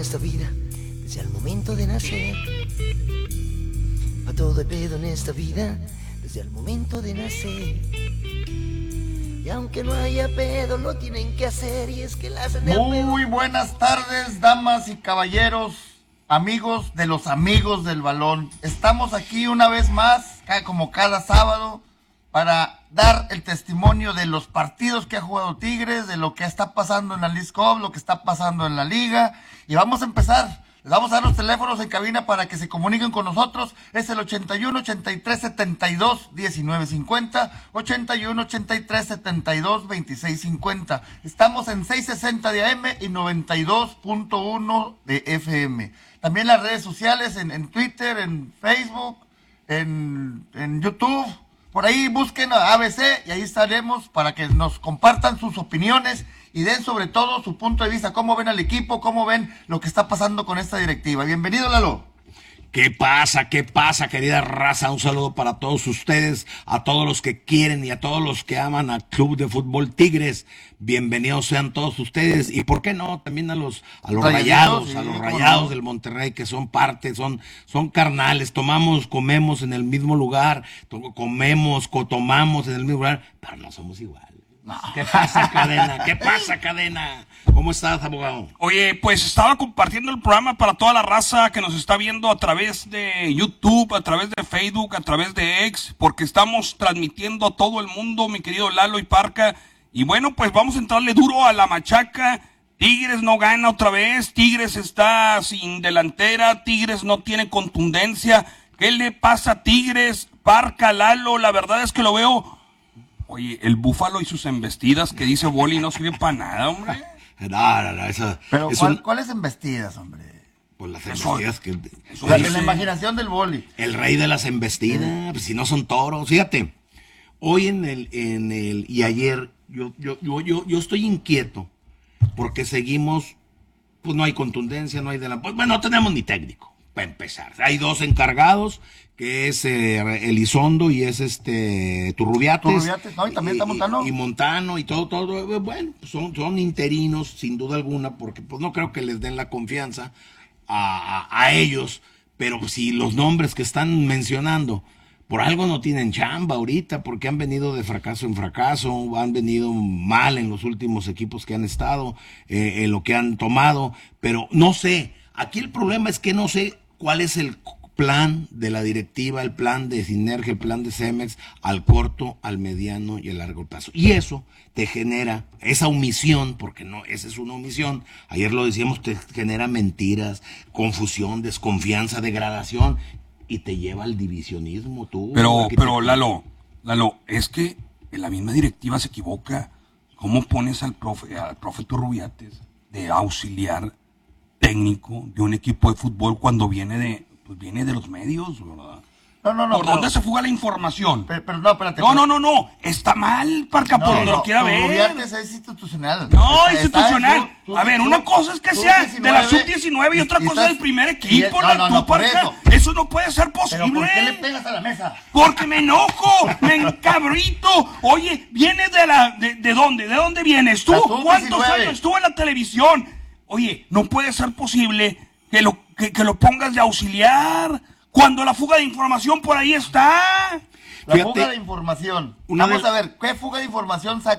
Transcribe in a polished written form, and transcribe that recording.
esta vida desde el momento de nacer. Pa' todo hay pedo en esta vida desde el momento de nacer. Y aunque no haya pedo, lo tienen que hacer, y es que la hacen de pedo. Muy buenas tardes, damas y caballeros, amigos de los amigos del balón. Estamos aquí una vez más, como cada sábado, para dar el testimonio de los partidos que ha jugado Tigres, de lo que está pasando en la Leagues Cup, lo que está pasando en la liga. Y vamos a empezar. Les vamos a dar los teléfonos en cabina para que se comuniquen con nosotros. Es el 81 83 72 19 50, 81 83 72 26 50. Estamos en 660 de AM y 92.1 de FM. También las redes sociales, en Twitter, en Facebook, en YouTube. Por ahí busquen a ABC y ahí estaremos para que nos compartan sus opiniones y den sobre todo su punto de vista, cómo ven al equipo, cómo ven lo que está pasando con esta directiva. Bienvenido, Lalo. ¿Qué pasa, querida raza? Un saludo para todos ustedes, a todos los que quieren y a todos los que aman al Club de Fútbol Tigres. Bienvenidos sean todos ustedes, y por qué no, también a los rayados, a los rayados del Monterrey, que son parte, son carnales, comemos en el mismo lugar, tomamos en el mismo lugar, pero no somos iguales. No. ¿Qué pasa, cadena? ¿Qué pasa, cadena? ¿Cómo estás, abogado? Oye, pues estaba compartiendo el programa para toda la raza que nos está viendo a través de YouTube, a través de Facebook, a través de X, porque estamos transmitiendo a todo el mundo, mi querido Lalo y Parca. Y bueno, pues vamos a entrarle duro a la machaca. Tigres no gana otra vez, Tigres está sin delantera, Tigres no tiene contundencia. ¿Qué le pasa a Tigres? Parca, Lalo, la verdad es que lo veo... Oye, el búfalo y sus embestidas que dice Boli no sirve para nada, hombre. No, eso... Pero ¿cuáles embestidas, hombre? Pues las embestidas que... La imaginación del Boli. El rey de las embestidas, pues si no son toros. Fíjate, hoy y ayer, yo estoy inquieto porque seguimos, pues no hay contundencia, no hay pues, bueno, no tenemos ni técnico, para empezar. Hay dos encargados, que es Elizondo y es Turrubiates. Turrubiates, no, y también está Montano. Y Montano y todo, bueno, pues son interinos, sin duda alguna, porque pues no creo que les den la confianza a ellos, pero si los nombres que están mencionando, por algo no tienen chamba ahorita, porque han venido de fracaso en fracaso, han venido mal en los últimos equipos que han estado, en lo que han tomado, pero no sé, aquí el problema es que no sé cuál es el plan de la directiva, el plan de Sinergia, el plan de Cemex, al corto, al mediano y al largo plazo. Y eso te genera, esa omisión, porque no, esa es una omisión, ayer lo decíamos, te genera mentiras, confusión, desconfianza, degradación, y te lleva al divisionismo, tú. Pero Lalo, es que la misma directiva se equivoca. ¿Cómo pones al profe Turrubiates de auxiliar técnico de un equipo de fútbol cuando viene de los medios, ¿verdad? No. ¿Por dónde se fuga la información? Pero no, espérate. No. Está mal, Parca, por donde lo quiera ver. Turrubiates es institucional. No, institucional. A ver, una cosa es que sea de la sub-19 y otra cosa del primer equipo. No, por eso. Eso no puede ser posible. ¿Pero por qué le pegas a la mesa? Porque me enojo, me encabrito. Oye, ¿vienes de dónde? ¿De dónde vienes tú? ¿Cuántos años estuvo en la televisión? Oye, no puede ser posible que lo pongas de auxiliar cuando la fuga de información por ahí está. La fuga de información. Vamos a ver, ¿qué fuga de información